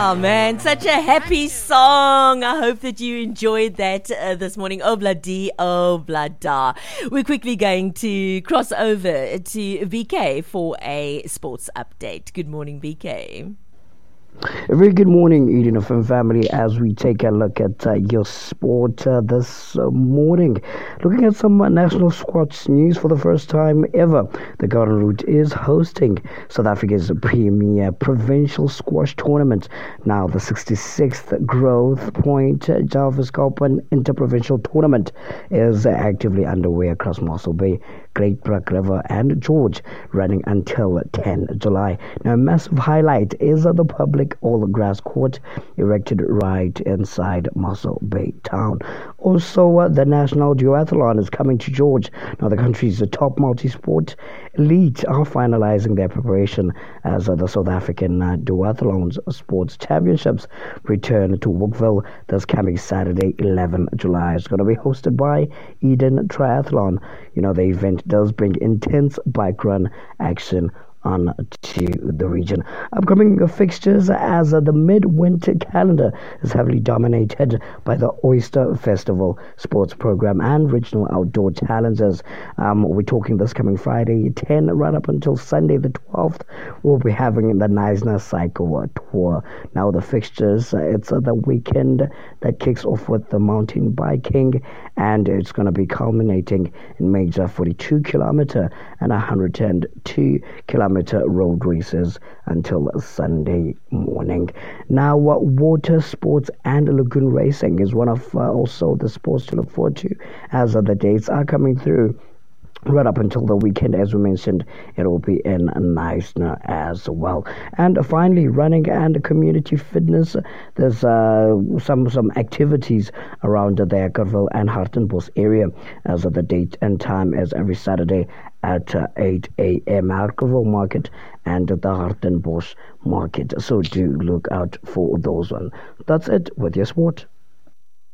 Oh man, such a happy song. I hope that you enjoyed that this morning. Obladi, Oblada. We're quickly going to cross over to VK for a sports update. Good morning, VK. A very good morning, Eden FM family, as we take a look at your sport this morning. Looking at some national squash news for the first time ever. The Garden Route is hosting South Africa's premier provincial squash tournament. Now, the 66th Growth Point Jarvis Koppen Interprovincial Tournament is actively underway across Mossel Bay, Great Brook River and George, running until 10 July. Now, a massive highlight is the public all-grass court erected right inside Mossel Bay town. Also, the National Duathlon is coming to George. Now, the country's top multi-sport elite are finalizing their preparation as the South African Duathlon Sports Championships return to Wookville this coming Saturday, 11 July. It's going to be hosted by Eden Triathlon. You know, the event does bring intense bike run action on to the region. Upcoming fixtures as the midwinter calendar is heavily dominated by the Oyster Festival sports program and regional outdoor challenges. We're talking this coming Friday 10 right up until Sunday the 12th. We'll be having the Neisner Cycle Tour. Now the fixtures, it's the weekend that kicks off with the mountain biking, and it's going to be culminating in major 42 kilometer and 102 kilometer road races until Sunday morning. Now, water sports and lagoon racing is one of also the sports to look forward to as the dates are coming through. Right up until the weekend, as we mentioned, it will be in Neisner as well. And finally, running and community fitness. There's some activities around the Eckerville and Hartenbos area, as the date and time is every Saturday at 8 a.m. Eckerville Market and the Hartenbos Market. So do look out for those ones. That's it with your sport.